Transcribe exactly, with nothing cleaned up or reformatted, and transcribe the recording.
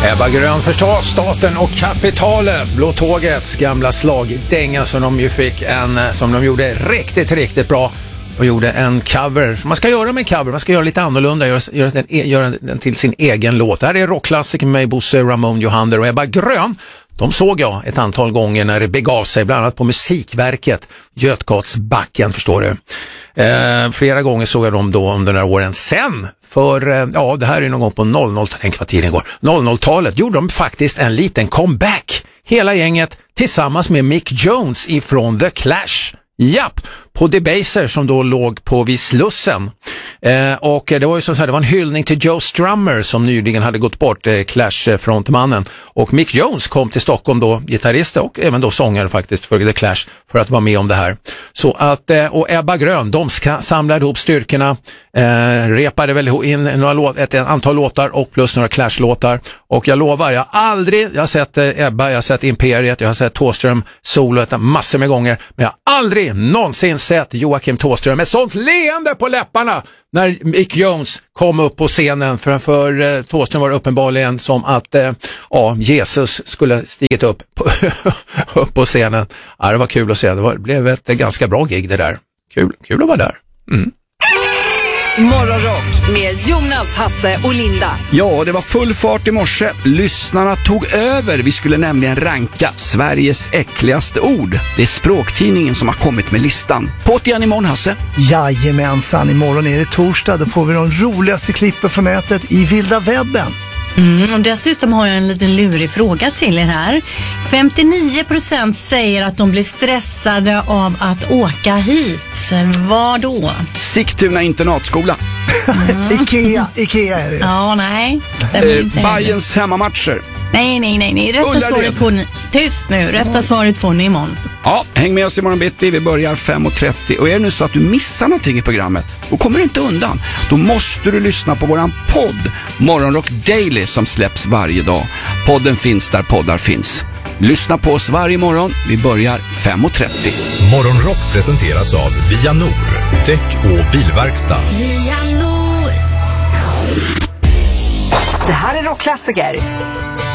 Ebba Grön förstås, Staten och kapitalet, Blå tågets gamla slagdänga som de ju fick en, som de gjorde riktigt, riktigt bra och gjorde en cover. Man ska göra med en cover, man ska göra lite annorlunda, göra, göra, den, göra den till sin egen låt. Det här är rockklassiker med Bosse, Ramon Johander och Ebba Grön. De såg jag ett antal gånger när det begav sig, bland annat på Musikverket, Götgatsbacken, förstår du. Eh, flera gånger såg jag dem då under några åren. Sen, för eh, ja, det här är någon gång på noll noll, tänk vad tiden går, noll noll-talet gjorde de faktiskt en liten comeback. Hela gänget tillsammans med Mick Jones ifrån The Clash. Japp, på Debaser som då låg på vid Slussen. Eh, och det var ju så här, det var en hyllning till Joe Strummer som nyligen hade gått bort, eh, Clash-frontmannen. Och Mick Jones kom till Stockholm då, gitarrist och även då sångare faktiskt för The Clash, för att vara med om det här. Så att, eh, och Ebba Grön, de ska, samlade ihop styrkorna, eh, repade väl in några låt, ett, ett antal låtar och plus några Clash-låtar. Och jag lovar, jag har aldrig, jag har sett eh, Ebba, jag har sett Imperiet, jag har sett Thåström solo massor med gånger, men jag har aldrig någonsin sett Joakim Thåström med sånt leende på läpparna när Mick Jones kom upp på scenen, för, för eh, Thåström var uppenbarligen som att eh, ja, Jesus skulle stigit upp på, upp på scenen. Ja, det var kul att se, det, var, det blev ett ganska bra gig det där. Kul, kul att vara där. Mm. Morgonrock med Jonas, Hasse och Linda. Ja, det var full fart i morse. Lyssnarna tog över. Vi skulle nämligen ranka Sveriges äckligaste ord. Det är Språktidningen som har kommit med listan. På igen imorgon, Hasse. Jajamensan, imorgon är det torsdag. Då får vi de roligaste klippen från nätet i vilda webben. Mm, och dessutom har jag en liten lurig fråga till er här. femtionio procent säger att de blir stressade av att åka hit. Vad då? Sigtuna internatskola. Mm. Ikea, Ikea är det. Ja, nej. Eh, Bajens hemmamatcher. Nej, nej, nej, nej. Rätta Ullared. svaret får ni. Tyst nu. Rätta svaret får ni imorgon. Ja, häng med oss imorgon bitti. Vi börjar fem och trettio. Och är det nu så att du missar någonting i programmet, då kommer du inte undan. Då måste du lyssna på våran podd Morgonrock Daily som släpps varje dag. Podden finns där poddar finns. Lyssna på oss varje morgon. Vi börjar fem och trettio. Morgonrock presenteras av Vianor, däck och bilverkstad. Det här är rockklassiker.